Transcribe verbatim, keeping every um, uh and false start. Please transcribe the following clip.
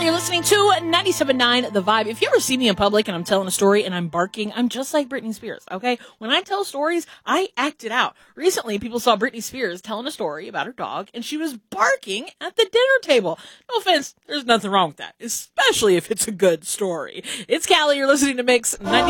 Callie, you're listening to ninety-seven point nine The Vibe. If you ever see me in public and I'm telling a story and I'm barking, I'm just like Britney Spears, okay? When I tell stories, I act it out. Recently, people saw Britney Spears telling a story about her dog, and she was barking at the dinner table. No offense, there's nothing wrong with that, especially if it's a good story. It's Callie, you're listening to Mix ninety.